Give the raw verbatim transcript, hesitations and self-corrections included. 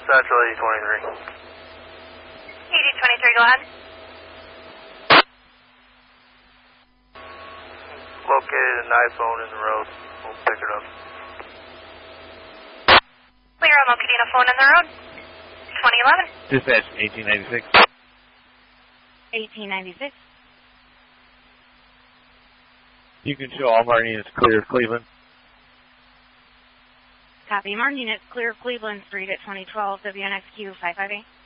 Central eighty twenty-three. eighty twenty-three, go ahead. Located an iPhone in the road. We'll pick it up. Clear on locating a phone in the road. twenty eleven. Dispatch eighteen ninety-six. eighteen ninety-six. You can show all Martin units clear of Cleveland. Copy. Martin units clear of Cleveland Street at twenty twelve W N X Q five five eight.